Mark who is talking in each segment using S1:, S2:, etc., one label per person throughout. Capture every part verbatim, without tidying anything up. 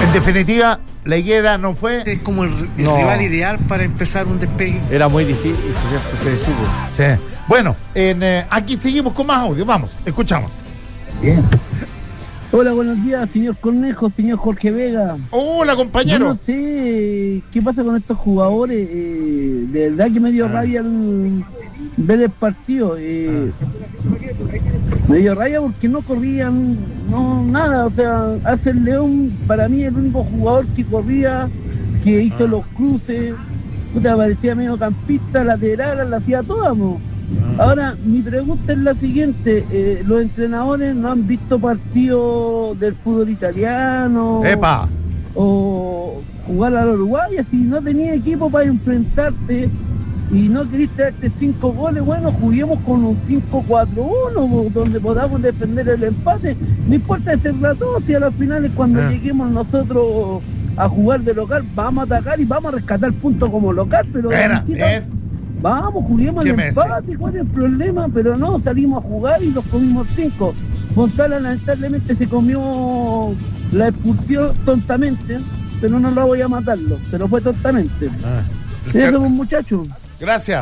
S1: En definitiva, la higuera no fue...
S2: Es como el, el
S3: No.
S2: rival ideal para empezar un despegue.
S3: Era muy difícil, se, se supo.
S1: Sí. Bueno, en, eh, aquí seguimos con más audio. Vamos, escuchamos.
S4: Bien. Hola, buenos días, señor Cornejo, señor Jorge Vega.
S1: Hola,
S4: Yo
S1: compañero.
S4: no sé qué pasa con estos jugadores. Eh, de verdad que me dio
S1: Ah.
S4: rabia el, ver el partido. Eh, Me dio rabia porque no corrían, no nada. O sea, hace el León, para mí, el único jugador que corría, que hizo
S1: Ah.
S4: los cruces. Puta, parecía mediocampista, lateral, la hacía toda, ¿no? Ahora, mi pregunta es la siguiente, eh, ¿los entrenadores no han visto partidos del fútbol italiano?
S1: ¡Epa!
S4: O jugar al Uruguay, si no tenías equipo para enfrentarte y no querés darte cinco goles, bueno, juguemos con un cinco cuatro uno, donde podamos defender el empate. No importa ser la dos, si a las finales cuando
S1: Ah.
S4: lleguemos nosotros a jugar de local, vamos a atacar y vamos a rescatar puntos como local, pero...
S1: Era,
S4: visita,
S1: bien.
S4: vamos, juguemos
S1: ¿Qué
S4: el
S1: me
S4: empate, ¿cuál es el problema? Pero no, salimos a jugar y nos comimos cinco. Gonzalo lamentablemente se comió la expulsión tontamente, pero no lo voy a matarlo, pero fue tontamente.
S1: Ah.
S4: Eso es un muchacho.
S1: Gracias.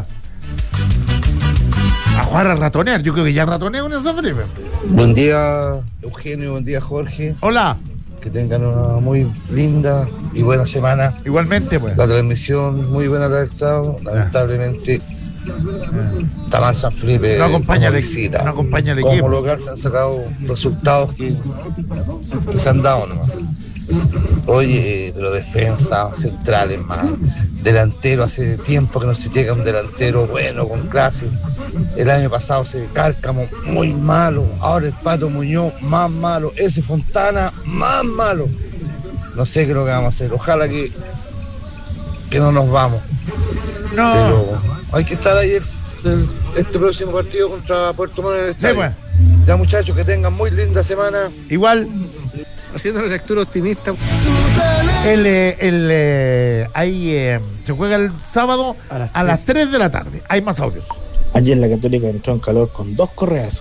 S1: A jugar a ratonear. Yo creo que ya ratoneo en eso, Felipe.
S5: Buen día, Eugenio, buen día, Jorge.
S1: Hola.
S5: Que tengan una muy linda y buena semana.
S1: Igualmente, pues.
S5: La transmisión muy buena la del sábado. Lamentablemente, está mal San Felipe.
S1: No acompaña
S5: como
S1: al
S5: visita.
S1: equipo, no acompaña al
S5: Como
S1: equipo.
S5: local se han sacado resultados que, que se han dado nomás. Oye, pero defensa, centrales más, delantero, hace tiempo que no se llega un delantero bueno, con clase. El año pasado se Cárcamo, muy malo. Ahora el Pato Muñoz, más malo. Ese Fontana, más malo. No sé qué es lo que vamos a hacer. Ojalá que, que no nos vamos.
S1: No.
S5: Pero hay que estar ahí el, el, este próximo partido contra Puerto Montt en el
S1: Sí,
S5: estadio.
S1: pues.
S5: Ya, muchachos, que tengan muy linda semana.
S1: Igual.
S2: Haciendo la lectura optimista.
S1: El, eh, el, eh, ahí eh, se juega el sábado
S3: A las
S1: a las tres de la tarde. Hay más audios.
S6: Ayer la Católica entró en calor con dos correazos.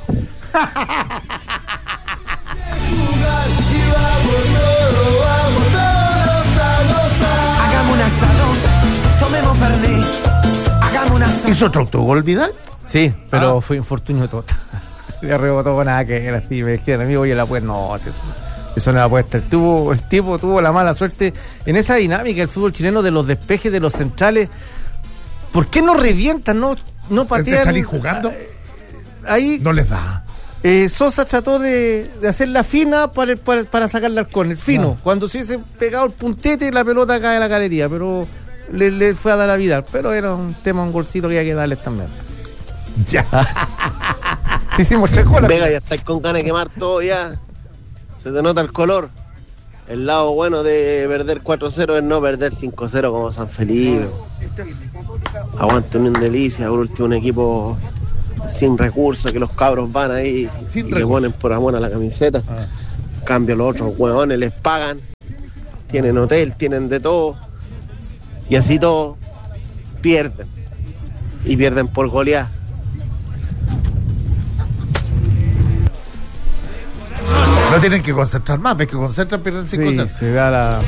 S7: Hagamos un asadón, tomemos Fernet, hagamos un asadón.
S1: ¿Hizo otro autogol Vidal?
S3: Sí, pero
S1: Ah.
S3: fue infortunio total. Le rebotó nada que era así, me decían, amigo, oye, la apuesta, no, eso, eso no es apuesta. El, tuvo, el tipo tuvo la mala suerte en esa dinámica del fútbol chileno de los despejes de los centrales. ¿Por qué no revientan, no, no
S1: ¿De
S3: patean?
S1: salir jugando?
S3: Ahí
S1: No les da.
S3: eh, Sosa trató de, de hacer la fina para, para, para sacarla al córner, fino.
S1: No.
S3: Cuando se hubiese pegado el puntete, la pelota cae en la galería, pero le, le fue a dar a Vidal. Pero era un tema, un golcito que había que darles también.
S1: Ya.
S3: Sí, sí, mostré cola.
S8: Vega, ya estáis con ganas de quemar todo ya. Se te nota el color. El lado bueno de perder cuatro cero es no perder cinco cero como San Felipe. Aguante Unión Delicia, por último un equipo sin recursos, que los cabros van ahí
S1: Sin
S8: y le
S1: recursos.
S8: ponen por amor a la camiseta.
S1: Ah.
S8: En cambio los otros huevones les pagan, tienen hotel, tienen de todo. Y así todo pierden. Y pierden por golear.
S1: No tienen que concentrar más. Ves que concentran, pierden cinco cero.
S3: Sí, se da la...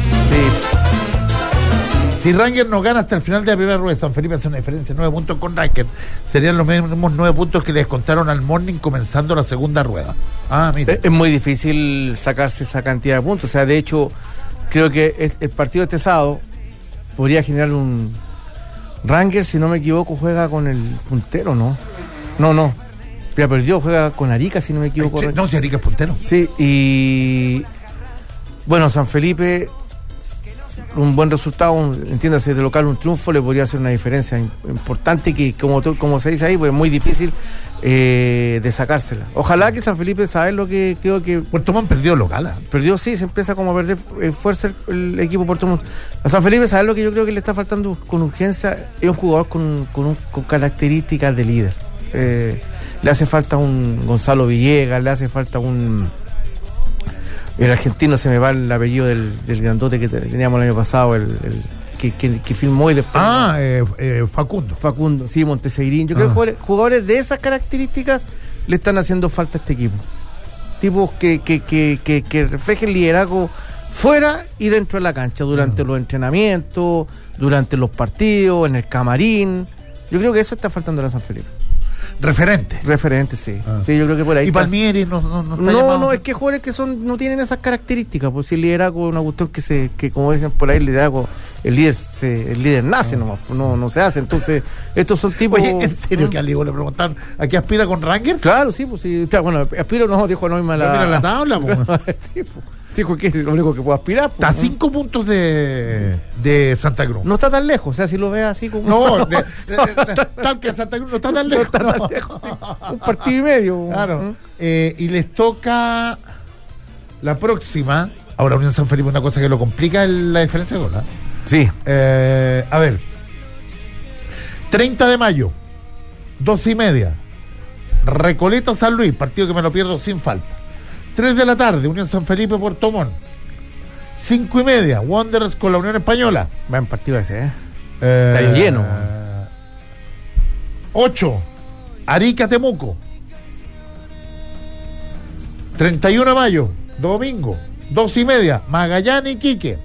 S3: Sí.
S1: Si Rangers no gana hasta el final de la primera rueda, San Felipe hace una diferencia de nueve puntos con Rangers. Serían los mismos nueve puntos que les contaron al Morning comenzando la segunda rueda. Ah, mira.
S3: Es, es muy difícil sacarse esa cantidad de puntos. O sea, de hecho, creo que es- el partido de este sábado podría generar un... Rangers, si no me equivoco, juega con el puntero, ¿no? No, no. Ya perdió, juega con Arica, si no me equivoco.
S1: Ay, no, si Arica es puntero.
S3: Sí, y... Bueno, San Felipe, un buen resultado, un- entiéndase, de local, un triunfo, le podría hacer una diferencia im- importante que, como, tú- como se dice ahí, pues es muy difícil eh, de sacársela. Ojalá que San Felipe, ¿sabes lo que creo que
S1: Puerto Montt perdió local.
S3: perdió? Sí, se empieza como a perder eh, fuerza el, el equipo Puerto Montt. A San Felipe, ¿sabes lo que yo creo que le está faltando con urgencia? Es un jugador con, con, un- con características de líder. Eh, le hace falta un Gonzalo Villegas, le hace falta un... El argentino, se me va el apellido del, del grandote que te- teníamos el año pasado, el, el que, que, que filmó y después...
S1: Ah, eh, eh, Facundo.
S3: Facundo, sí, Montesegrín. Yo creo
S1: Ah.
S3: que jugadores, jugadores de esas características le están haciendo falta a este equipo. Tipos que, que, que, que, que reflejen liderazgo fuera y dentro de la cancha, durante los entrenamientos, durante los partidos, en el camarín. Yo creo que eso está faltando a la San Felipe.
S1: Referente.
S3: Referente, sí.
S1: Ah.
S3: Sí, yo creo que por ahí.
S1: Y
S3: está.
S1: Palmieri no, no, no está
S3: No,
S1: llamado.
S3: no, es que jugadores que son no tienen esas características, pues si el liderazgo es una cuestión que se que como dicen por ahí el liderazgo, el líder se, el líder nace nomás, no no se hace, entonces estos son tipos.
S1: Oye, ¿en serio que a Ligo le preguntaron a qué aspira con Rangers?
S3: Claro, sí, pues sí, está, bueno, aspiro no dijo no misma la.
S1: Mira la tabla, pues.
S3: Sí, pues. Dijo que es lo único que puedo aspirar. Pues,
S1: Está a cinco puntos de, de Santa Cruz.
S3: No está tan lejos, o sea, si lo ves así como.
S1: No, de, de, de, tal que Santa Cruz no está tan lejos.
S3: No está tan lejos, sí. Un partido y medio.
S1: Claro.
S3: ¿Mm?
S1: Eh, y les toca la próxima. Ahora, Unión San Felipe, una cosa que lo complica es la diferencia de gol. ¿eh?
S3: Sí.
S1: Eh, a ver. treinta de mayo, doce y media. Recoleta San Luis, partido que me lo pierdo sin falta. tres de la tarde, Unión San Felipe, Puerto Montt. cinco y media, Wanderers con la Unión Española.
S3: Buen partido ese, ¿eh?
S1: Eh,
S3: Está lleno.
S1: ocho, Arica Temuco. treinta y uno de mayo, domingo, doce y media, Magallanes y Quique.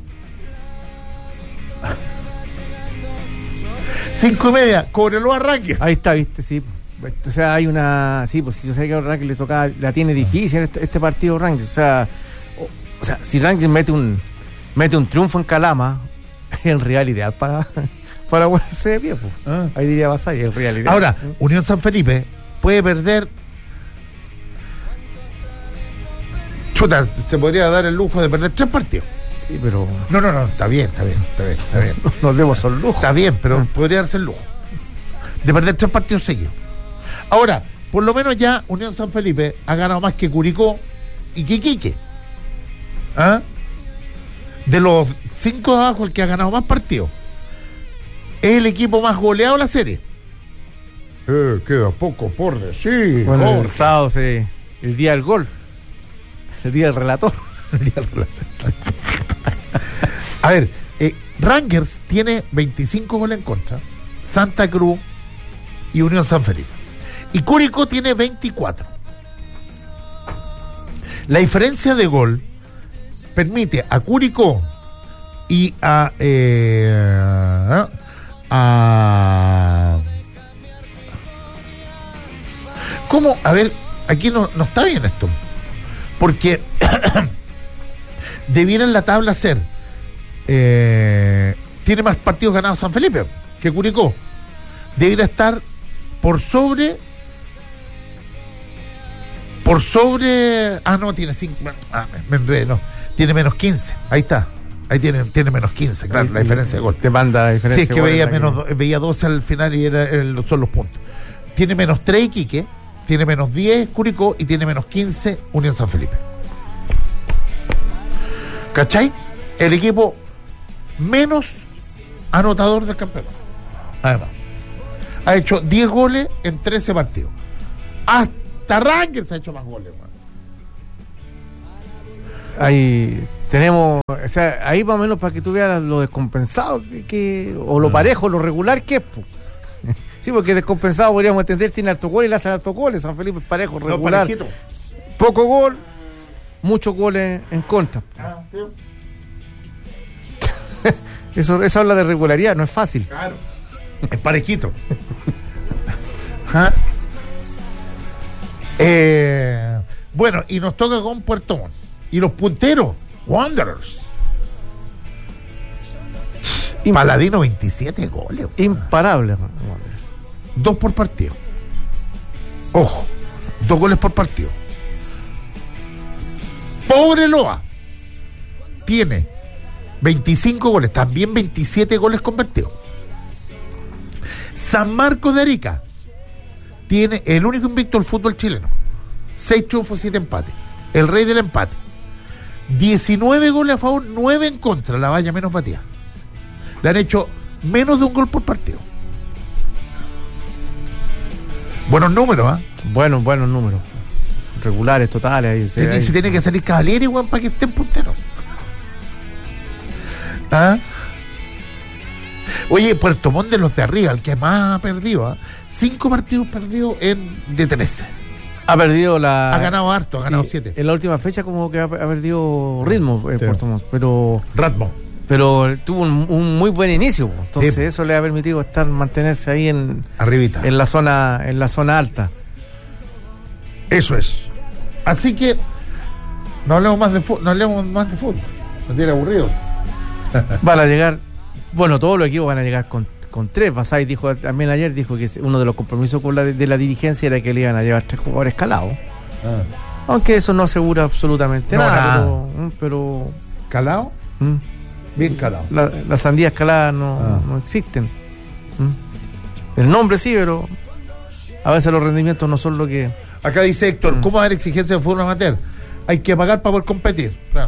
S1: cinco y media, Cobreloa Rangers.
S3: Ahí está, viste, sí. O sea, hay una. Sí, pues yo sé que a Rangers le toca, la tiene difícil este, este partido Rangers. O sea, o, o sea, si Rangers mete un mete un triunfo en Calama, es el real ideal para, para ponerse de pie, pues.
S1: Ah.
S3: Ahí diría Basay, el real ideal.
S1: Ahora, Unión San Felipe puede perder. Chuta, se podría dar el lujo de perder tres partidos.
S3: Sí, pero.
S1: No, no, no, está bien, está bien, está bien, está bien.
S3: Nos demos son lujo.
S1: Está bien, pero podría darse el lujo de perder tres partidos seguidos. Ahora, por lo menos ya Unión San Felipe ha ganado más que Curicó y que Iquique. ¿Ah? De los cinco de abajo, el que ha ganado más partidos es el equipo más goleado de la serie. Eh, queda poco por decir.
S3: Bueno, el
S1: Jorge.
S3: sábado, sí, el día del gol. El día del relator.
S1: El día del relator. A ver, eh, Rangers tiene veinticinco goles en contra, Santa Cruz y Unión San Felipe. Y Curicó tiene veinticuatro. La diferencia de gol permite a Curicó y a eh, a ¿cómo? A ver, aquí no, no está bien esto, porque debiera en la tabla ser eh, tiene más partidos ganados San Felipe que Curicó, debiera estar por sobre por sobre ah no, tiene cinco, ah, me, me enredé, no, tiene menos quince, ahí está, ahí tiene, tiene menos quince, claro, la diferencia de gol.
S3: Te manda la diferencia.
S1: Sí, es que veía menos, do- veía doce al final y era, el, son los puntos. Tiene menos tres Iquique, tiene menos diez Curicó y tiene menos quince Unión San Felipe. ¿Cachai? El equipo menos anotador del campeonato. Además, ha hecho diez goles en trece partidos. Hasta Rangers ha hecho más goles, man.
S3: Ahí tenemos, o sea, ahí más o menos para que tú veas lo descompensado que, que- o lo parejo, lo regular que es, po. Sí, porque descompensado podríamos entender, tiene harto gol y le hacen harto goles. San Felipe es parejo,
S1: No,
S3: regular.
S1: parejito.
S3: Poco gol, muchos goles en contra.
S1: Ah, sí.
S3: Eso, eso habla de regularidad, no es fácil.
S1: Claro. Es parejito. ¿Ah? Eh, bueno, y nos toca con Puerto Montt. Y los punteros, Wanderers. Paladino, veintisiete goles.
S3: Imparable.
S1: Dos por partido. Ojo, dos goles por partido. Pobre Loa. Tiene veinticinco goles, también veintisiete goles convertidos. San Marcos de Arica tiene el único invicto del fútbol chileno. Seis triunfos, siete empates. El rey del empate. diecinueve goles a favor, nueve en contra, la valla menos batida. Le han hecho menos de un gol por partido. Buenos números, ¿ah?
S3: Buenos, buenos números. Regulares, totales. Ahí,
S1: ¿eh?
S3: ahí.
S1: Si tiene que salir Cavalieri, weón, para que estén punteros. ¿Ah? Oye, Puerto Montt de los de arriba, el que más ha perdido, ¿ah? Cinco partidos perdidos en de trece.
S3: Ha perdido la...
S1: Ha ganado harto, ha
S3: sí,
S1: ganado siete.
S3: En la última fecha como que ha, ha perdido ritmo en
S1: Sí.
S3: Puerto Montt, pero...
S1: Ratmo.
S3: Pero tuvo un, un muy buen inicio, po. Entonces
S1: Sí.
S3: eso le ha permitido estar mantenerse ahí en,
S1: Arribita.
S3: en la zona en la zona alta.
S1: Eso es. Así que no hablemos más de fútbol, no hablemos más de fútbol. No tiene aburrido.
S3: Van a llegar, bueno, todos los equipos van a llegar con, con tres. Basay dijo también ayer, dijo que uno de los compromisos con la de, de la dirigencia era que le iban a llevar tres jugadores calados.
S1: Ah.
S3: Aunque eso no asegura absolutamente
S1: No,
S3: nada,
S1: nada.
S3: pero, mm, pero
S1: ¿Calado?
S3: mm,
S1: Bien calado.
S3: la- las sandías caladas no,
S1: Ah.
S3: no existen. Mm. El nombre sí, pero a veces los rendimientos no son lo que...
S1: Acá dice Héctor,
S3: Mm.
S1: ¿cómo haber exigencia de fútbol amateur? Hay que pagar para poder competir. Claro.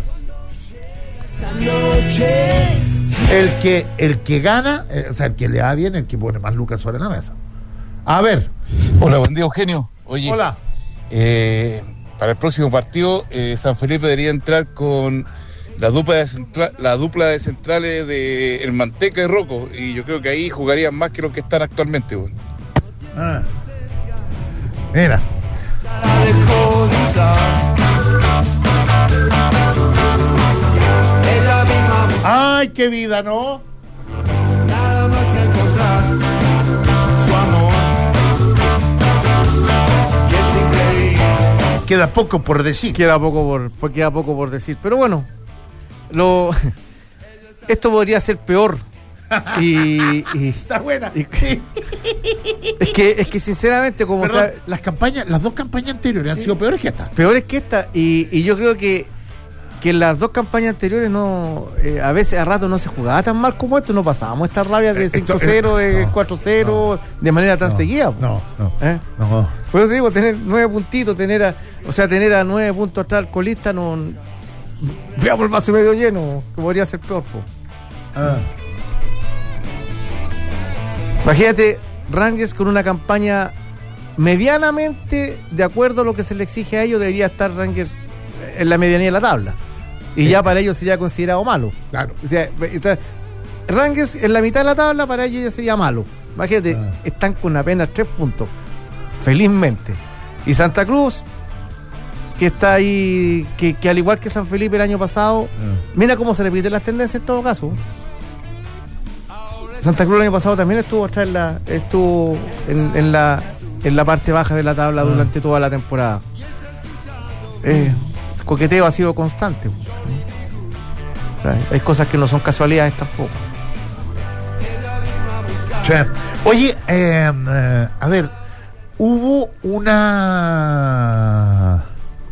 S1: El que, el que gana, eh, o sea, el que le da bien, el que pone más lucas sobre la mesa. A ver.
S9: Hola, buen día, Eugenio. Oye,
S1: Hola.
S9: eh, para el próximo partido, eh, San Felipe debería entrar con la dupla de, centra- la dupla de centrales de El Manteca y Rocco, y yo creo que ahí jugarían más que los que están actualmente. Bueno.
S1: Ah. Mira. Ay, qué vida, ¿no? Queda poco por decir.
S3: Queda poco por, pues queda poco por decir. Pero bueno, lo esto podría ser peor. Y, y-
S1: Está buena.
S3: y- es que es que sinceramente como
S1: Perdón,
S3: sabe-
S1: las campañas, las dos campañas anteriores han sido peores que esta.
S3: peores que esta y, y yo creo que que en las dos campañas anteriores no eh, a veces a rato no se jugaba tan mal como esto, no pasábamos estas rabias de
S1: Eh, esto-
S3: cinco cero,
S1: eh,
S3: de
S1: no,
S3: cuatro cero de manera tan
S1: No,
S3: seguida. po.
S1: No, no,
S3: ¿Eh?
S1: no.
S3: Por eso digo, tener nueve puntitos, tener a, o sea, tener a nueve puntos atrás al colista, no. Veamos el vaso medio lleno, que podría ser peor, po.
S1: Ah.
S3: Imagínate, Rangers con una campaña medianamente de acuerdo a lo que se le exige a ellos, debería estar Rangers en la medianía de la tabla. Y
S1: Sí.
S3: ya para ellos sería considerado malo.
S1: Claro.
S3: O sea, está- Rangers en la mitad de la tabla para ellos ya sería malo. Imagínate,
S1: Ah.
S3: están con apenas tres puntos. Felizmente. Y Santa Cruz, que está ahí, que, que al igual que San Felipe el año pasado,
S1: Ah.
S3: mira cómo se repiten las tendencias en todo caso. Santa Cruz el año pasado también estuvo atrás en la, estuvo en, en la en la parte baja de la tabla
S1: Ah.
S3: durante toda la temporada. Eh, el coqueteo ha sido constante. O sea, hay cosas que no son casualidades tampoco.
S1: Sí. Oye, eh, eh, a ver, hubo una.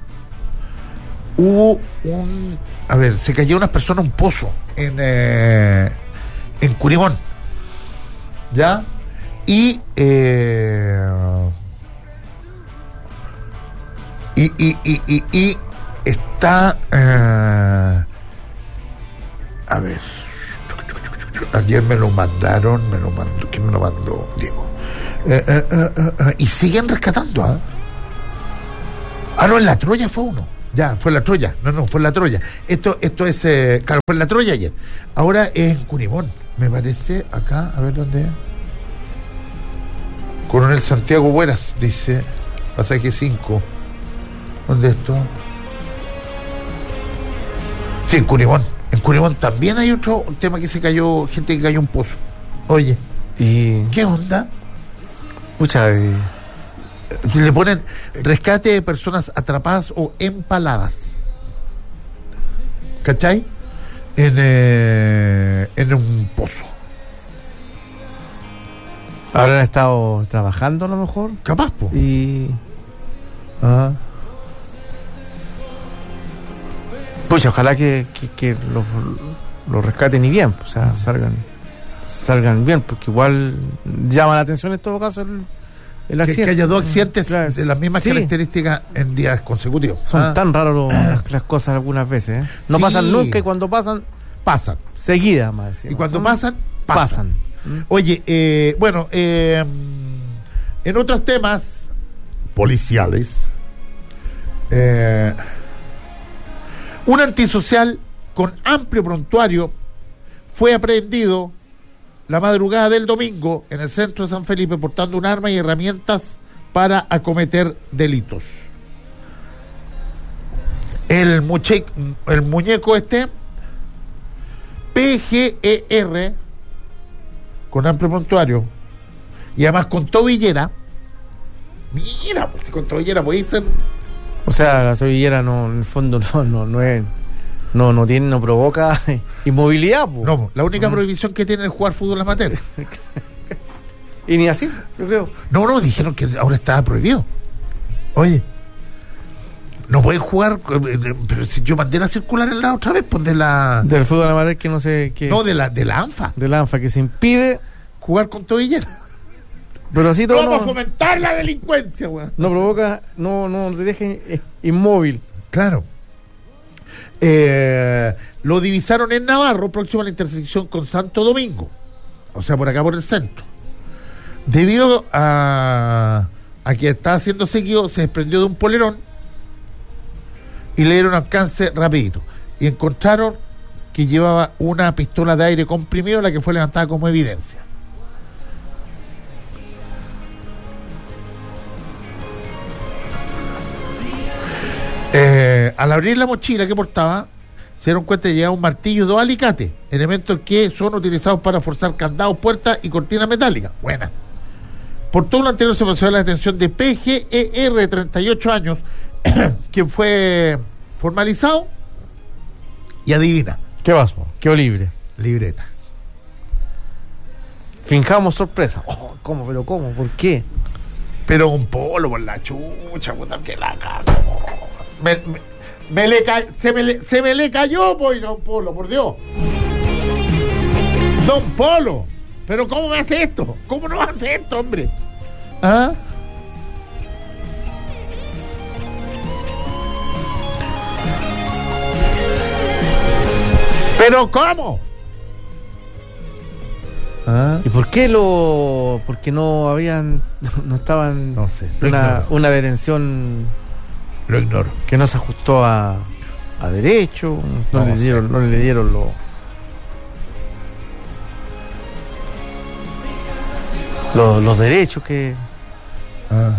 S1: Hubo un. A ver, se cayó unas personas un pozo en, eh, en Curimón. ¿Ya? Y. Eh, y, y, y, y, y está. Eh, a ver. Ayer me lo mandaron, me lo mandó, ¿quién me lo mandó? Diego. Eh, eh, eh, eh, eh, y siguen rescatando, ¿ah? Ah, no, en la Troya fue uno. Ya, fue en la Troya. No, no, fue en la Troya. Esto, esto es, eh, claro, fue en la Troya ayer. Ahora es en Curimón, me parece, acá, a ver dónde es. Coronel Santiago Bueras, dice, pasaje cinco. ¿Dónde es esto? Sí, en Curimón. En Curimón también hay otro tema que se cayó, gente que cayó un pozo. Oye,
S3: Y.
S1: ¿qué onda?
S3: Mucha. Eh,
S1: Le ponen rescate de personas atrapadas o empaladas. ¿Cachai? En, eh, en un pozo.
S3: habrán estado trabajando a lo mejor.
S1: Capaz, po.
S3: Y.
S1: Ah.
S3: Pues ojalá que, que, que los, los rescaten y bien, o sea, salgan salgan bien, porque igual llama la atención en todo caso el, el
S1: Que,
S3: accidente.
S1: que haya dos accidentes
S3: Claro,
S1: de las mismas
S3: sí.
S1: características en días consecutivos.
S3: Son
S1: Ah.
S3: tan raros lo- las, las cosas algunas veces, ¿eh? No
S1: Sí.
S3: pasan nunca y cuando pasan,
S1: Pasan.
S3: seguida más encima.
S1: Y cuando
S3: ¿Mm?
S1: pasan, pasan.
S3: pasan. ¿Mm?
S1: Oye, eh, bueno, eh, en otros temas policiales, eh, un antisocial con amplio prontuario fue aprehendido la madrugada del domingo en el centro de San Felipe portando un arma y herramientas para acometer delitos. El, muche, el muñeco este, P G E R, con amplio prontuario, y además con tobillera. Mira, pues con tobillera puede ser.
S3: O sea, la tobillera no, en el fondo no, no, no es, no, no tiene, no provoca inmovilidad, po.
S1: No, la única
S3: Mm.
S1: prohibición que tiene es jugar fútbol amateur.
S3: Y ni así, yo creo.
S1: No, no, dijeron que ahora estaba prohibido. Oye, no pueden jugar, eh, pero si yo mandé la circular en la otra vez, pues de la.
S3: Del fútbol amateur que no sé qué.
S1: No, de la, de la ANFA.
S3: De la ANFA, que se impide
S1: jugar con tobillera.
S3: Pero así todo
S1: Vamos
S3: no,
S1: a fomentar la delincuencia, weón.
S3: no provoca, no, no te deja eh, inmóvil.
S1: Claro. Eh, lo divisaron en Navarro, próximo a la intersección con Santo Domingo. O sea, por acá por el centro. Debido a, a que estaba siendo seguido, se desprendió de un polerón y le dieron alcance rapidito. Y encontraron que llevaba una pistola de aire comprimido, la que fue levantada como evidencia. Eh, al abrir la mochila que portaba, se dieron cuenta de que llevaba un martillo y dos alicates, elementos que son utilizados para forzar candados, puertas y cortinas metálicas. Buena. Por todo lo anterior se procedió a la detención de P G E R, de treinta y ocho años, quien fue formalizado y adivina.
S3: ¿Qué pasó? Quedó libre.
S1: Libreta.
S3: Finjamos sorpresa. Oh, ¿cómo? ¿Pero cómo? ¿Por qué?
S1: Pero un polo por la chucha, puta, que la cago. Me, me, me le ca- se, me le, se me le cayó, pues, don Polo, por Dios. Don Polo, pero ¿cómo me hace esto? ¿Cómo no hace esto, hombre? ¿Ah? ¿Pero cómo? ¿Ah?
S3: ¿Y por qué lo...? Porque no habían... No estaban...
S1: No sé, lo
S3: Una,
S1: ignoro.
S3: una detención
S1: Lo ignoro.
S3: que no se ajustó a, a derecho. No,
S1: No
S3: le
S1: sé.
S3: dieron, no le dieron lo... Los, los derechos que...
S1: Ah.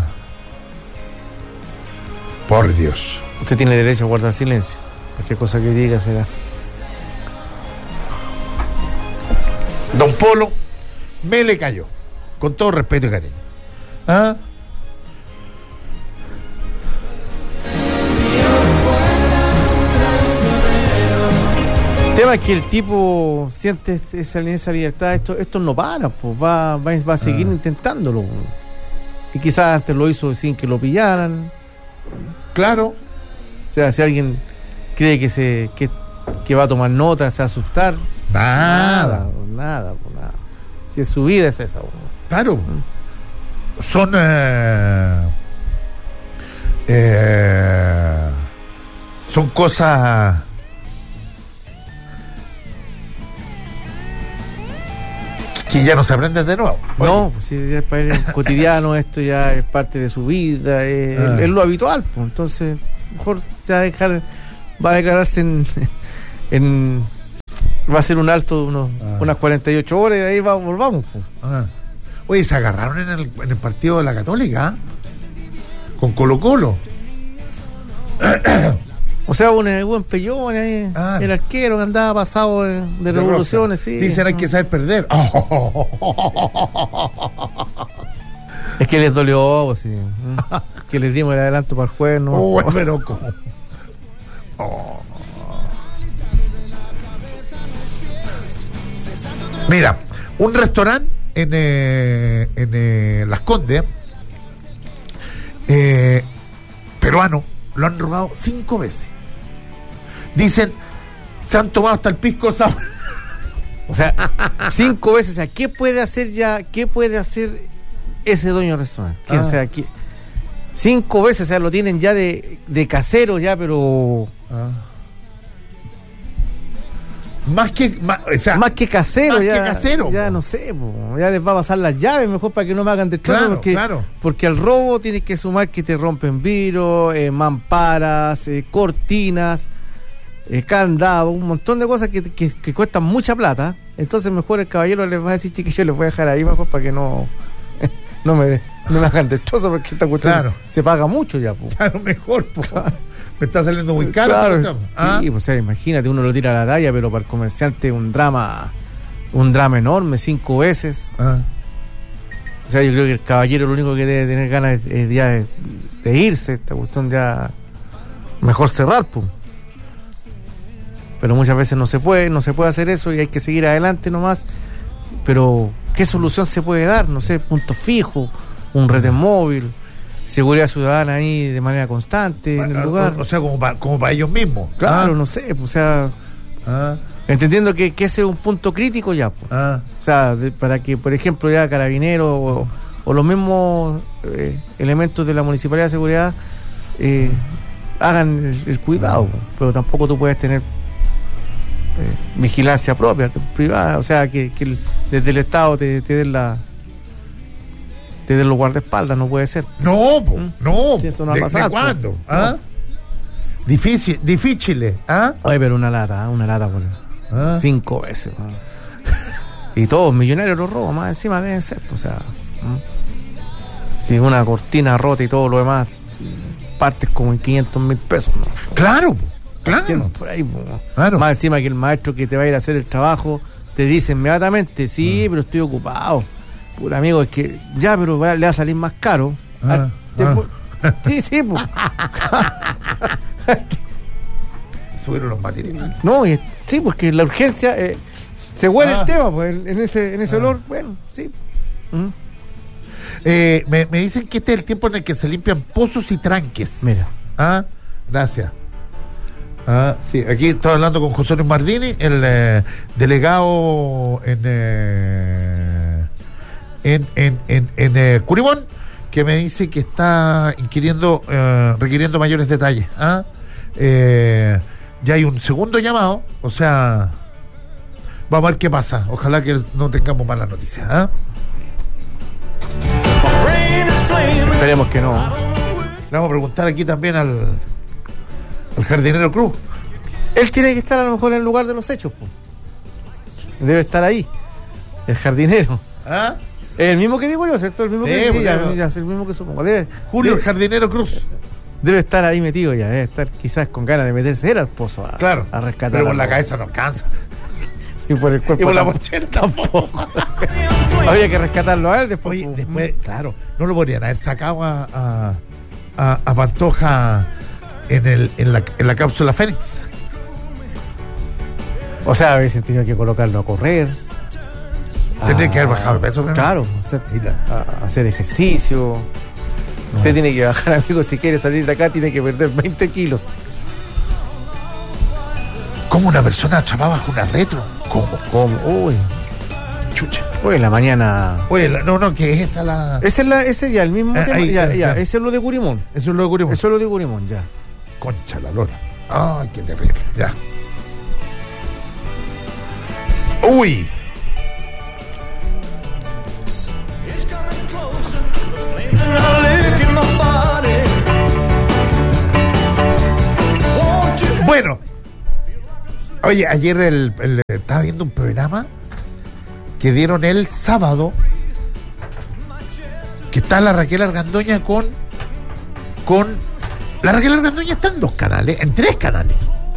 S1: Por Dios.
S3: Usted tiene derecho a guardar silencio. Cualquier cosa que diga será...
S1: Don Polo me le cayó, con todo respeto y cariño. ¿Ah?
S3: El tema es que el tipo siente esa, esa libertad. Esto, esto no para, pues va, va, va a seguir
S1: Ah.
S3: intentándolo. Y quizás antes lo hizo sin que lo pillaran.
S1: Claro.
S3: O sea, si alguien cree que se que, que va a tomar nota, se va a asustar.
S1: Nada.
S3: Nada, pues nada. Si es su vida, es esa. Pues.
S1: Claro. Son. Eh, eh, son cosas. Que ya no se aprenden de nuevo.
S3: No, pues si ya es para él es cotidiano, esto ya es parte de su vida, es,
S1: Ah.
S3: es lo habitual, pues. Entonces, mejor se va a dejar, va a declararse en, en va a ser un alto de unos,
S1: Ah.
S3: unas cuarenta y ocho horas y ahí va, volvamos, pues.
S1: Ah. Oye, se agarraron en el, en el partido de la Católica, ¿ah? Con Colo Colo.
S3: O sea, un eh, buen pellón ahí,
S1: Ah.
S3: el arquero que andaba pasado de, de revoluciones, sí.
S1: Dicen hay que saber perder.
S3: Es que les dolió, pues, sí. Mm. Que les dimos el adelanto para el jueves, ¿no?
S1: Oh, pero ¿cómo? Oh. Mira, un restaurante en, eh, en eh, Las Condes, eh, peruano, lo han robado cinco veces. Dicen, se han tomado hasta el pisco sour.
S3: O sea, cinco veces. O sea, ¿qué puede hacer ya? ¿Qué puede hacer ese dueño del restaurante? ¿Qué,
S1: Ah.
S3: O sea, ¿qué? Cinco veces, o sea, lo tienen ya de, de casero ya, pero
S1: Más que más, o sea,
S3: más que casero,
S1: más
S3: ya.
S1: que casero,
S3: ya
S1: po.
S3: no sé, po, ya les va a pasar las llaves mejor para que no me hagan destrozo,
S1: Claro,
S3: porque,
S1: claro.
S3: porque al robo tienes que sumar que te rompen vidrios, eh, mamparas, eh, cortinas, eh, candado, un montón de cosas que, que, que cuestan mucha plata. Entonces mejor el caballero les va a decir, chiquillos, les voy a dejar ahí mejor para que no, no me no me hagan destrozo porque esta cuestión
S1: Claro.
S3: se paga mucho ya, po.
S1: Claro, mejor, po. Me está saliendo muy caro.
S3: Claro,
S1: ¿no? ¿Ah?
S3: sí, pues, o sea, imagínate, uno lo tira a la raya, pero para el comerciante un drama, un drama enorme, cinco veces.
S1: Ah.
S3: O sea, yo creo que el caballero lo único que debe tener ganas es, es ya de, de irse, esta cuestión ya mejor cerrar, pues. Pero muchas veces no se puede, no se puede hacer eso y hay que seguir adelante nomás. Pero, ¿qué solución se puede dar? No sé, punto fijo, un red móvil, seguridad ciudadana ahí de manera constante en el lugar.
S1: O, o sea, como para como para ellos mismos.
S3: Claro,
S1: Ah.
S3: no sé, pues, o sea,
S1: Ah.
S3: entendiendo que, que ese es un punto crítico ya, pues.
S1: Ah.
S3: O sea, de- para que, por ejemplo, ya Carabineros o, o los mismos eh, elementos de la Municipalidad de Seguridad eh, hagan el, el cuidado, pues. Pero tampoco tú puedes tener eh, vigilancia propia, te- privada, o sea, que, que el- desde el Estado te, te den la te den los guardaespaldas, no puede ser.
S1: No, po,
S3: ¿Mm?
S1: no.
S3: Sí, eso no va a
S1: ¿De,
S3: pasar,
S1: ¿de
S3: po.
S1: cuándo? ¿Ah? Difícil, difícil, ¿ah?
S3: Oye, pero una lata, ¿eh? una lata por
S1: Ah.
S3: cinco veces. ¿no? Y todos millonarios los robos, más encima deben ser, pues, o sea, ¿m? si una cortina rota y todo lo demás, partes como en quinientos mil pesos, ¿no?
S1: Claro, po, claro.
S3: Por ahí, pues, ¿no?
S1: Claro.
S3: Más encima que el maestro que te va a ir a hacer el trabajo te dice inmediatamente, sí, pero estoy ocupado. Puta amigo, es que ya, pero va- le va a salir más caro.
S1: Ah,
S3: Te-
S1: ah.
S3: Sí, sí, pues.
S1: Subieron los materiales.
S3: No, y- sí, porque la urgencia eh, se huele
S1: Ah.
S3: el tema, pues en ese, en ese
S1: Ah.
S3: olor, bueno, sí. Mm.
S1: Eh, me, me dicen que este es el tiempo en el que se limpian pozos y tranques.
S3: Mira.
S1: Ah, gracias. Ah, sí, aquí estoy hablando con José Luis Mardini, el eh, delegado en, eh, en, en, en, en eh, Curibón, que me dice que está inquiriendo, eh, requiriendo mayores detalles. ¿Ah? Eh, ya hay un segundo llamado, o sea, vamos a ver qué pasa. Ojalá que no tengamos malas noticias. ¿Ah?
S3: Esperemos que no.
S1: Le vamos a preguntar aquí también al, al jardinero Cruz.
S3: Él tiene que estar a lo mejor en el lugar de los hechos, pues. Debe estar ahí, el jardinero.
S1: ¿Ah?
S3: Es el mismo que digo yo, ¿cierto? El mismo que
S1: Sí,
S3: sí,
S1: pues,
S3: ya,
S1: claro.
S3: ya, es el mismo que supongo. Debe,
S1: Julio, el
S3: debe,
S1: jardinero Cruz.
S3: debe estar ahí metido ya, debe estar quizás con ganas de meterse él al pozo a,
S1: Claro,
S3: a rescatar.
S1: pero por la
S3: algo.
S1: cabeza no alcanza.
S3: Y por el cuerpo
S1: Y por la
S3: tampoco.
S1: mochila tampoco.
S3: Había que rescatarlo a él después.
S1: Oye,
S3: pues.
S1: después, claro, no lo podrían haber sacado a, a, a, a Pantoja en, el, en, la, en la cápsula Fénix.
S3: O sea, a veces tenía que colocarlo a correr.
S1: Tendría
S3: a-
S1: que haber bajado de peso primero.
S3: Claro, hacer, a- a hacer ejercicio. Usted tiene que bajar, amigo, si quiere salir de acá, tiene que perder veinte kilos.
S1: ¿Cómo una persona atrapada bajo una retro? ¿Cómo?
S3: ¿Cómo? Uy,
S1: Chucha.
S3: uy, en la mañana.
S1: Oye, la- no, no, que es esa la.
S3: Ese es, la, ese ya, el mismo
S1: Ah,
S3: tema.
S1: ahí,
S3: ya,
S1: ya,
S3: ya,
S1: ya.
S3: ese es lo de Curimón.
S1: Eso es lo de Curimón.
S3: Eso es lo de Curimón, ya.
S1: Concha la lora. Ay, qué terrible. Ya. Uy. Bueno. Oye, ayer el, el- estaba viendo un programa que dieron el sábado, que está la Raquel Argandoña con con la Raquel Argandoña está en dos canales, en tres canales.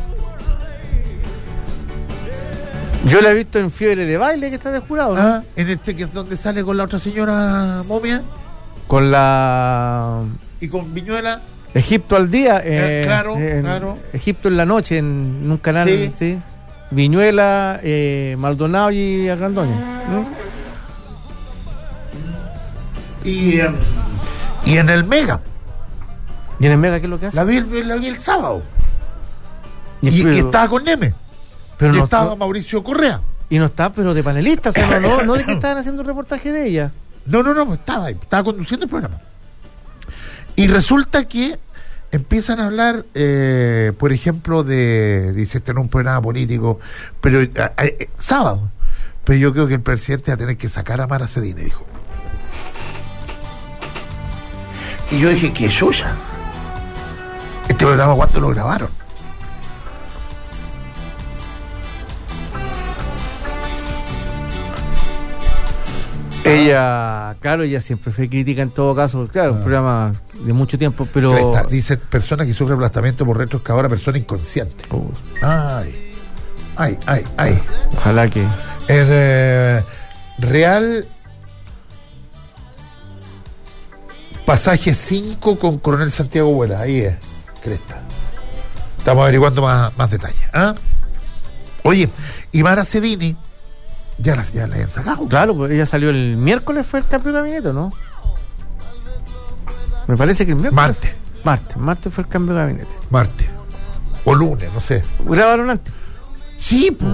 S3: Yo la he visto en Fiebre de Baile, que está de jurado, ¿no?
S1: Ah, en este que es donde sale con la otra señora momia
S3: Con la
S1: y con Viñuela.
S3: Egipto al día.
S1: Eh,
S3: eh,
S1: claro,
S3: en
S1: claro.
S3: Egipto en la noche, en, en un canal,
S1: Sí.
S3: sí. Viñuela, eh, Maldonado y Argandoña. ¿no?
S1: Y, em, y en el Mega.
S3: ¿Y en el Mega qué es lo que hace?
S1: La vi, el- la vi el sábado.
S3: Y
S1: Y,
S3: pero-
S1: y estaba con Neme.
S3: pero
S1: y
S3: no,
S1: estaba
S3: no-
S1: Mauricio Correa.
S3: y no está, pero de panelista, o sea, no, no, no de que estaban haciendo un reportaje de ella.
S1: No, no, no, estaba ahí, estaba conduciendo el programa. Y resulta que empiezan a hablar, eh, por ejemplo, de, dice, este no es un programa político, pero eh, eh, sábado. Pero yo creo que el presidente va a tener que sacar a Mara Cedine, dijo. Y yo dije, ¿qué suya? Este programa, ¿cuánto lo grabaron?
S3: Ella, claro, ella siempre fue crítica en todo caso, claro, un
S1: Ah.
S3: programa de mucho tiempo, pero...
S1: Cresta, dice persona que sufre aplastamiento por retroexcavadora, persona inconsciente.
S3: Uh,
S1: Ay, ay, ay, ay.
S3: ojalá que...
S1: En eh, Real Pasaje cinco con Coronel Santiago Buena, ahí es, Cresta. Estamos averiguando más, más detalles. ¿Ah? Oye, y Mara Cedini, ya la, ya la habían sacado.
S3: Claro, pues ella salió el miércoles, fue el cambio de gabinete, ¿no? Me parece que el miércoles.
S1: Martes,
S3: Martes, martes fue el cambio de gabinete.
S1: martes. O lunes, no sé.
S3: ¿Grabaron antes?
S1: Sí, pues.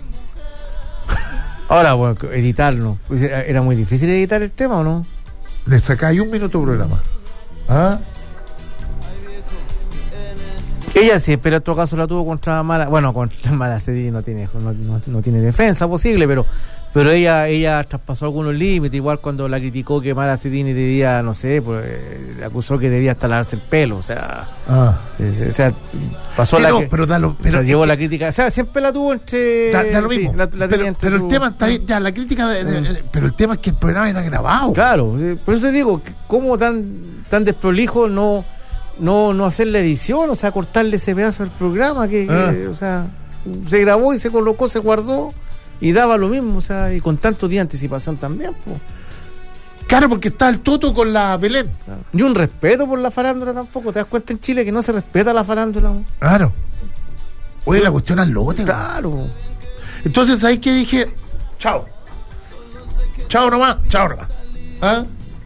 S3: Ahora, bueno, editarlo. Pues, ¿era muy difícil editar el tema o no?
S1: Le sacáis un minuto de programa. ¿Ah?
S3: Ella sí, pero en todo caso la tuvo contra Mara. Bueno, contra Mara Cedini no tiene, no, no, no tiene defensa posible, pero pero ella ella traspasó algunos límites. Igual cuando la criticó que Mara Cedini debía, no sé, pues eh, le acusó que debía hasta lavarse el pelo. O sea,
S1: Ah.
S3: se- se- o sea pasó
S1: Sí,
S3: la
S1: no,
S3: que-
S1: pero da lo-
S3: o
S1: pero
S3: sea,
S1: es
S3: llevó
S1: que-
S3: la crítica. O sea, siempre la tuvo entre.
S1: Da, da lo
S3: sí,
S1: mismo.
S3: la- la tenía
S1: pero
S3: entre
S1: pero
S3: su-
S1: el tema está bien, ya, la crítica de- de- de- pero el tema es que el programa era grabado.
S3: Claro, sí, por eso te digo, que ¿cómo tan tan desprolijo no no no hacer la edición, o sea, cortarle ese pedazo del programa que, que,
S1: Ah.
S3: o sea, se grabó y se colocó, se guardó y daba lo mismo, o sea, y con tantos días de anticipación también, pues.
S1: Claro, porque está el Toto con la Belén.
S3: Y un respeto por la farándula tampoco, te das cuenta en Chile que no se respeta la farándula. ¿No?
S1: Claro. Oye, la cuestión al lote.
S3: Claro.
S1: Entonces ahí que dije, chao. Chao nomás, chao nomás. ¿Ah?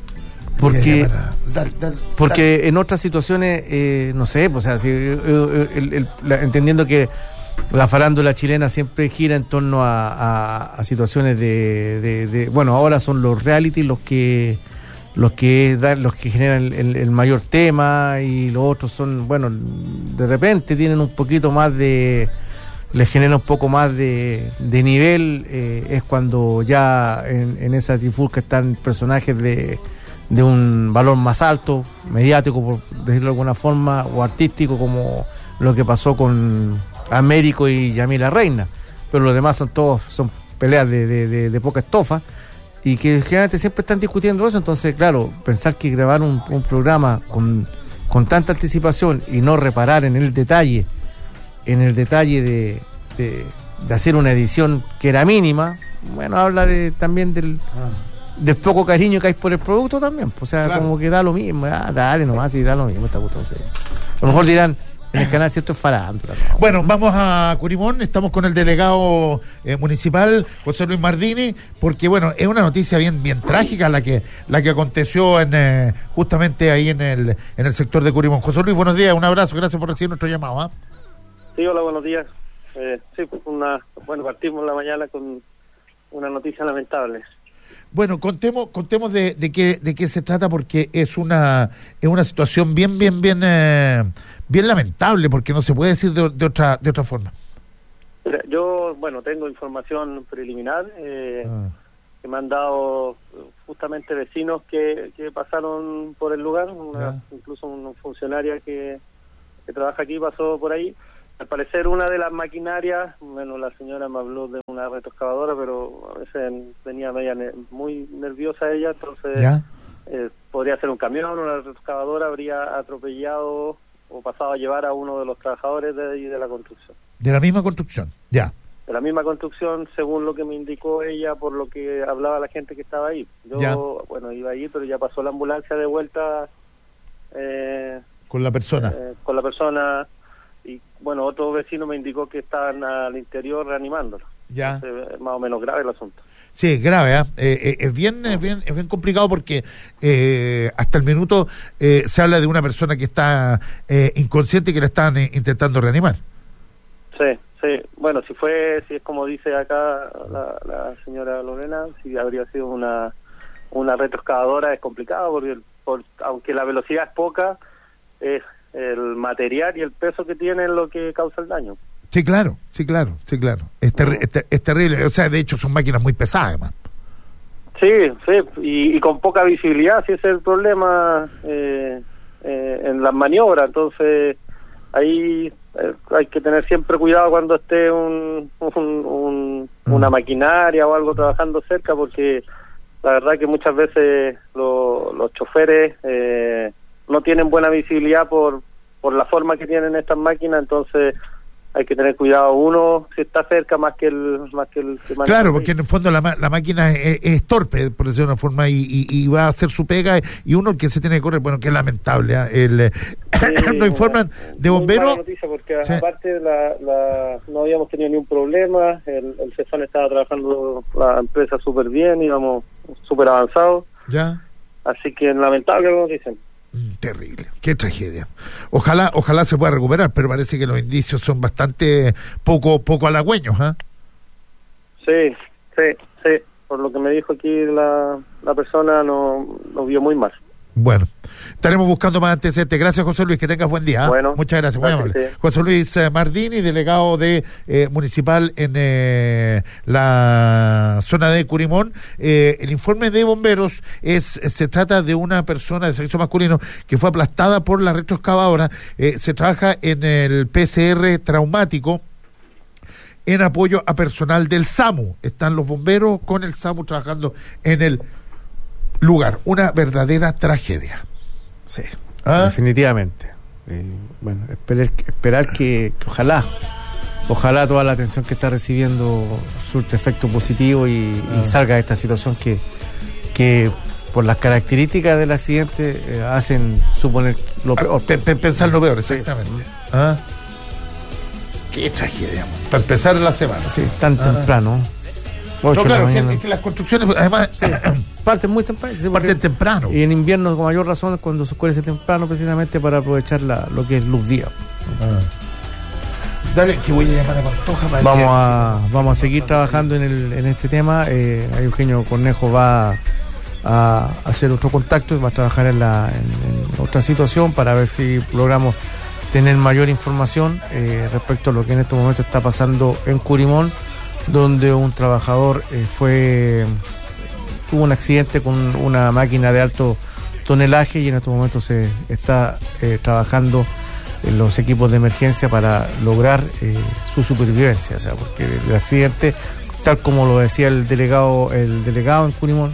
S3: Porque
S1: Ya, para- dale, dale,
S3: Porque en otras situaciones, eh, no sé, pues, o sea, si, eh, eh, el- el- la- entendiendo que la farándula chilena siempre gira en torno a, a- a situaciones de, de- de- bueno, ahora son los reality los que los que dan, los que generan el, el- el mayor tema, y los otros son, bueno, de repente tienen un poquito más de, les genera un poco más de, de nivel, eh, es cuando ya en, en esa trifulca están personajes de de un valor más alto, mediático, por decirlo de alguna forma, o artístico, como lo que pasó con Américo y Yamila Reina. Pero los demás son todos, son peleas de, de, de, de poca estofa, y que generalmente siempre están discutiendo eso. Entonces, claro, pensar que grabar un, un programa con, con tanta anticipación y no reparar en el detalle, en el detalle de, de, de hacer una edición que era mínima, bueno, habla de también del... del poco cariño que hay por el producto también, pues, o sea,
S1: Claro.
S3: como que da lo mismo, ah, dale nomás, y da lo mismo esta cuestión. Sí. A lo mejor dirán en el canal si esto es farándula, ¿no?
S1: Bueno, vamos a Curimón, estamos con el delegado eh, municipal, José Luis Mardini, porque bueno, es una noticia bien bien trágica la que la que aconteció en eh, justamente ahí en el en el sector de Curimón. José Luis, buenos días, un abrazo, gracias por recibir nuestro llamado. ¿Ah?
S10: Sí, hola, buenos días. Eh, sí, una, bueno, partimos la mañana con una noticia lamentable.
S1: Bueno, contemos contemos de, de qué de qué se trata, porque es una es una situación bien bien bien eh, bien lamentable, porque no se puede decir de, de otra de otra forma.
S10: Mira, yo, bueno, tengo información preliminar eh,
S1: Ah.
S10: que me han dado justamente vecinos que, que pasaron por el lugar, una, incluso una funcionaria que, que trabaja aquí pasó por ahí. Al parecer una de las maquinarias, bueno, la señora me habló de una retroexcavadora, pero a veces venía media ne- muy nerviosa ella, entonces
S1: ¿Ya?
S10: eh, podría ser un camión, una retroexcavadora habría atropellado o pasado a llevar a uno de los trabajadores de, ahí de la construcción.
S1: De la misma construcción, ya.
S10: De la misma construcción, según lo que me indicó ella, por lo que hablaba la gente que estaba ahí. Yo,
S1: Ya.
S10: bueno, iba ahí, pero ya pasó la ambulancia de vuelta eh,
S1: Con la persona.
S10: eh, con la persona. Y bueno, otro vecino me indicó que estaban al interior reanimándolo.
S1: Ya.
S10: Entonces, es más o menos grave el asunto.
S1: Sí, es grave, ¿eh? Eh, eh, es bien es bien es bien complicado, porque eh, hasta el minuto eh, se habla de una persona que está eh, inconsciente y que la están eh, intentando reanimar.
S10: Sí, sí. Bueno, si fue, si es como dice acá la, la señora Lorena, si habría sido una una retroexcavadora, es complicado, porque por, aunque la velocidad es poca, es el material y el peso que tiene es lo que causa el daño.
S1: Sí, claro, sí, claro, sí, claro. Es, terri- es, ter- es terrible, o sea, de hecho son máquinas muy pesadas, además.
S10: Sí, sí, y, y con poca visibilidad, si ese es el problema eh, eh, en las maniobras. Entonces, ahí eh, hay que tener siempre cuidado cuando esté un, un, un- una maquinaria o algo trabajando cerca, porque la verdad que muchas veces lo, los choferes eh, no tienen buena visibilidad por, por la forma que tienen estas máquinas, entonces hay que tener cuidado uno si está cerca más que el más que el que
S1: claro, porque en el fondo la, la máquina es, es torpe, por decirlo de una forma, y, y, y va a hacer su pega, y uno el que se tiene que correr, bueno, que es lamentable. ¿eh? El, sí, nos informan de bomberos.
S10: Muy mala noticia porque sí. Aparte la, la, no habíamos tenido ni un problema, el, el Cefán estaba trabajando la empresa súper bien, íbamos súper avanzados.
S1: Ya.
S10: Así que lamentable lo que nos dicen.
S1: Terrible, qué tragedia. Ojalá, ojalá se pueda recuperar, pero parece que los indicios son bastante poco, poco halagüeños, ¿ah?
S10: ¿eh? Sí, sí, sí. Por lo que me dijo aquí la, la persona, no, nos vio muy mal.
S1: Bueno, estaremos buscando más antecedentes. Gracias, José Luis, que tengas buen día. ¿eh?
S10: Bueno,
S1: muchas gracias, muy
S10: gracias,
S1: amable.
S10: Sí.
S1: José Luis eh, Mardini, delegado de eh, municipal en eh, la zona de Curimón. Eh, el informe de bomberos es se trata de una persona de sexo masculino que fue aplastada por la retroexcavadora. Eh, se trabaja en el P C R traumático en apoyo a personal del SAMU. Están los bomberos con el SAMU trabajando en el lugar. Una verdadera tragedia.
S3: Sí,
S1: ¿Ah?
S3: definitivamente. Eh, bueno, esperar, esperar que, que ojalá, ojalá toda la atención que está recibiendo surte efecto positivo y, ah. y salga de esta situación que, que por las características del accidente eh, hacen suponer lo peor.
S1: P- p- pensar lo peor, exactamente. Sí. ¿Ah? Qué tragedia. Para empezar la semana.
S3: Sí, tan ah. temprano.
S1: No, claro, que, que las construcciones, además,
S3: sí, parten muy temprano. Sí,
S1: parten temprano.
S3: Y en invierno, con mayor razón, cuando se oscurece temprano, precisamente para aprovechar la, lo que es luz día.
S1: Ah. Dale, que voy a llamar a Pantoja para
S3: vamos a Vamos a seguir trabajando en, el, en este tema. Eh, Eugenio Cornejo va a hacer otro contacto y va a trabajar en, la, en, en otra situación para ver si logramos tener mayor información eh, respecto a lo que en este momento está pasando en Curimón, donde un trabajador eh, fue tuvo un accidente con una máquina de alto tonelaje y en estos momentos se está eh, trabajando en los equipos de emergencia para lograr eh, su supervivencia, o sea, porque el accidente, tal como lo decía el delegado el delegado en Curimón,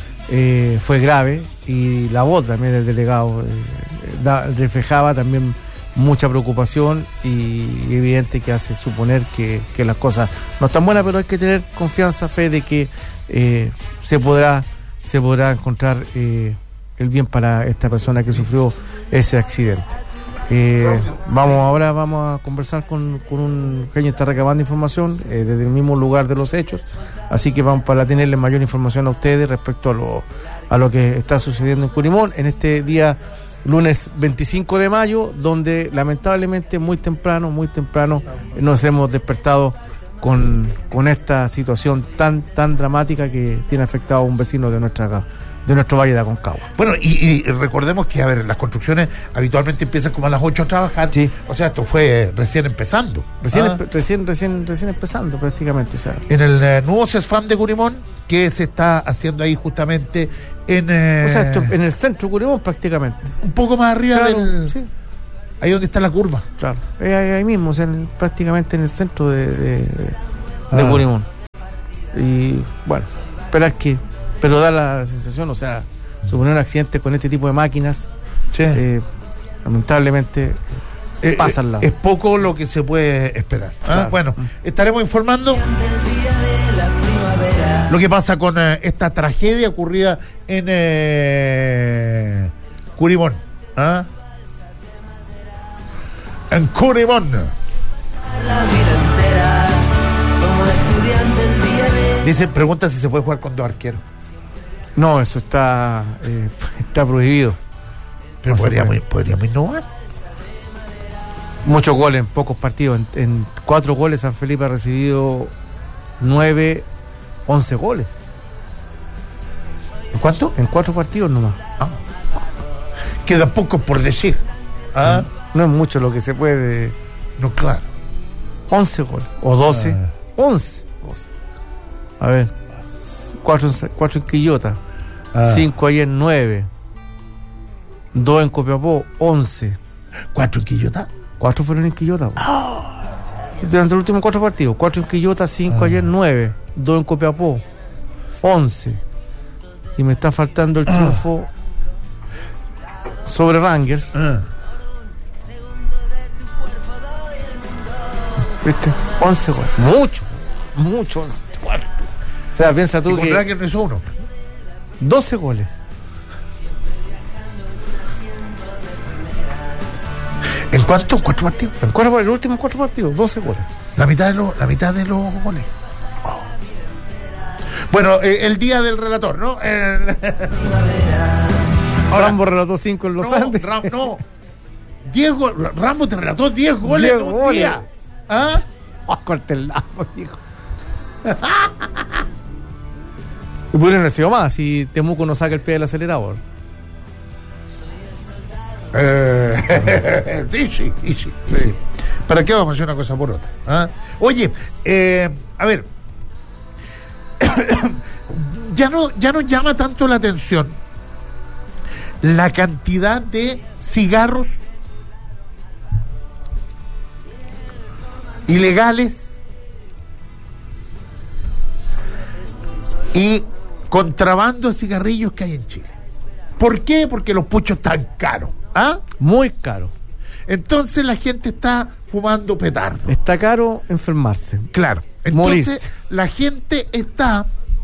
S3: eh, fue grave, y la voz también del delegado eh, da, reflejaba también mucha preocupación, y evidente que hace suponer que, que las cosas no están buenas, pero hay que tener confianza, fe de que eh, se podrá se podrá encontrar eh, el bien para esta persona que sufrió ese accidente. Eh, vamos ahora vamos a conversar con, con un genio que está recabando información eh, desde el mismo lugar de los hechos, así que vamos para tenerle mayor información a ustedes respecto a lo, a lo que está sucediendo en Curimón en este día lunes veinticinco de mayo, donde lamentablemente muy temprano, muy temprano nos hemos despertado con, con esta situación tan tan dramática que tiene afectado a un vecino de nuestra de nuestro Valle de Aconcagua.
S1: Bueno, y, y recordemos que, a ver, las construcciones habitualmente empiezan como a las ocho a trabajar.
S3: Sí.
S1: O sea, esto fue recién empezando.
S3: Recién,
S1: ¿Ah?
S3: empe- recién, recién, recién empezando prácticamente. O sea.
S1: En el eh, nuevo CESFAM de Curimón, que se está haciendo ahí justamente en... Eh,
S3: o sea, esto, en el centro de Curimón prácticamente.
S1: Un poco más arriba
S3: claro,
S1: del...
S3: Sí.
S1: Ahí donde está la curva.
S3: Claro, ahí, ahí mismo, o sea, en, prácticamente en el centro de, de, de
S1: ah.
S3: Curimón. Y bueno, esperar que... Pero da la sensación, o sea, suponer un accidente con este tipo de máquinas,
S1: sí.
S3: eh, lamentablemente
S1: eh,
S3: pasa al lado.
S1: Es poco lo que se puede esperar. ¿Ah?
S3: Claro.
S1: Bueno, estaremos informando lo que pasa con eh, esta tragedia ocurrida en eh, Curimón. ¿Ah? En Curimón. Dice, pregunta si se puede jugar con dos arqueros.
S3: No, eso está eh, está prohibido.
S1: Pero
S3: no
S1: podríamos, podríamos innovar.
S3: Muchos goles en pocos partidos. En, en cuatro goles San Felipe ha recibido nueve, once goles.
S1: ¿En cuánto?
S3: En cuatro partidos nomás.
S1: Ah. Queda poco por decir. ¿Ah?
S3: No, no es mucho lo que se puede.
S1: No, claro.
S3: once goles. O doce.
S1: Ah.
S3: once. A ver. cuatro, cuatro en Quillota.
S1: Ah.
S3: cinco ayer, nueve. dos en Copiapó, once.
S1: ¿Cuatro en Quillota?
S3: cuatro fueron en Quillota. Oh. Durante los últimos cuatro partidos. cuatro en Quillota, cinco ah. ayer, nueve. dos en Copiapó, once. Y me está faltando el triunfo sobre Rangers.
S1: Ah.
S3: ¿Viste? once goles. Mucho, mucho. O sea, piensa tú
S1: Y con
S3: que
S1: Rangers no hizo uno.
S3: doce goles.
S1: ¿En cuánto? ¿Cuatro partidos?
S3: En cuatro, los últimos cuatro partidos, doce goles.
S1: La mitad de los, la mitad de los goles. Oh. Bueno, eh, el día del relator, ¿no? El...
S3: Ahora, Rambo relató cinco en los
S1: no,
S3: Andes.
S1: Ram, no. Diego, Rambo te relató diez goles
S3: diez
S1: en un
S3: goles.
S1: día. ¿Ah?
S3: Oh, corta el lado, hijo. Y pudieron haber sido más si Temuco no saca el pie del acelerador.
S1: Eh, sí, sí, sí, sí, sí. ¿Para qué vamos a hacer una cosa por otra? ¿Ah? Oye, eh, a ver, ya no, ya no llama tanto la atención la cantidad de cigarros ilegales y contrabando de cigarrillos que hay en Chile. ¿Por qué? Porque los puchos están caros. ¿Ah?
S3: Muy caro.
S1: Entonces la gente está fumando petardo.
S3: Está caro enfermarse.
S1: Claro. Entonces
S3: Morirse.
S1: la gente está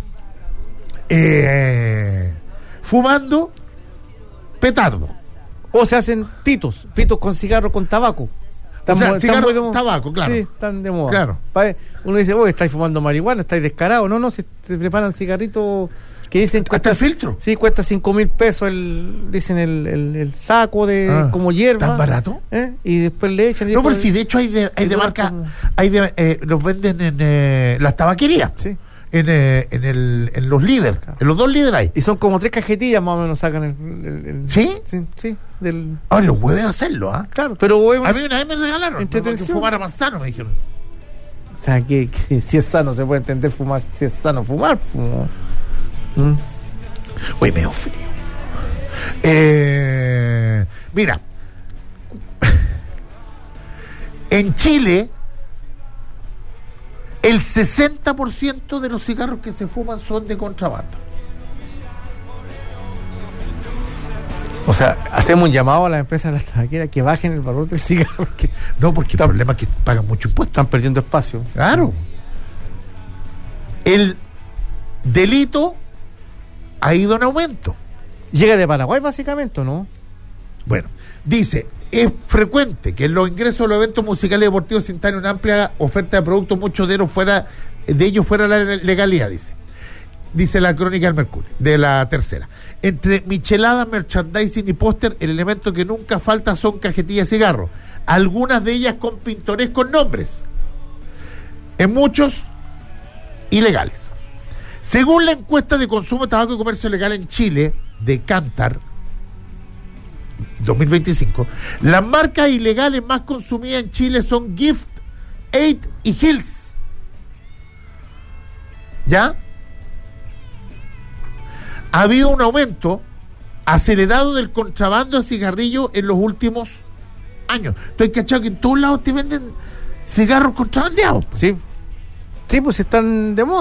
S1: eh, fumando petardo.
S3: O se hacen pitos, pitos con cigarro con tabaco.
S1: O sea,
S3: muy-
S1: cigarro
S3: muy de
S1: con
S3: moda.
S1: tabaco, claro.
S3: Sí, están de moda.
S1: Claro.
S3: Pa- Uno dice, oye, estáis fumando marihuana, estáis descarados. No, no, se, se preparan cigarritos que dicen
S1: ¿Hasta el filtro?
S3: Sí, cuesta cinco mil pesos el, dicen el, el, el saco de
S1: Ah,
S3: como hierba.
S1: ¿tan barato?
S3: ¿Eh? Y después le echan. y
S1: No, pero
S3: después-
S1: si de hecho hay de, hay
S3: y
S1: de
S3: dura
S1: marca,
S3: como-
S1: hay de, eh, los venden en eh, las tabaquerías.
S3: Sí.
S1: En, eh, en, el, en los líderes. En los dos líderes hay.
S3: Y son como tres cajetillas más o menos sacan el... el- el-
S1: ¿Sí?
S3: Sí, sí, del...
S1: Ahora los pueden hacerlo, ¿ah?
S3: Claro, pero bueno,
S1: A mí una vez me regalaron.
S3: Entretención.
S1: Que fumara más sano, me dijeron.
S3: o sea, que, que si es sano se puede entender fumar, si es sano fumar. pues. ¿Mm?
S1: Uy, medio frío. Eh, mira, en Chile, el sesenta por ciento de los cigarros que se fuman son de contrabando.
S3: O sea, hacemos un llamado a las empresas de las tabaqueras que bajen el valor del cigarro, que
S1: No, porque el problema es que pagan mucho impuesto.
S3: están perdiendo espacio.
S1: Claro. El delito ha ido en aumento.
S3: Llega de Paraguay básicamente, ¿no?
S1: Bueno, dice, es frecuente que en los ingresos de los eventos musicales y deportivos se instale una amplia oferta de productos, muchos de ellos fuera, de ellos fuera la legalidad, dice. Dice la crónica del Mercurio, de la tercera. Entre micheladas, merchandising y póster, el elemento que nunca falta son cajetillas de cigarros. Algunas de ellas con pintorescos nombres. En muchos, ilegales. Según la encuesta de consumo de tabaco y comercio legal en Chile, de Kantar, dos mil veinticinco, las marcas ilegales más consumidas en Chile son Gift, Aid y Hills. ¿Ya? Ha habido un aumento acelerado del contrabando de cigarrillos en los últimos años. Estoy cachado que en todos lados te venden cigarros contrabandeados.
S3: Sí. Sí, pues están de moda.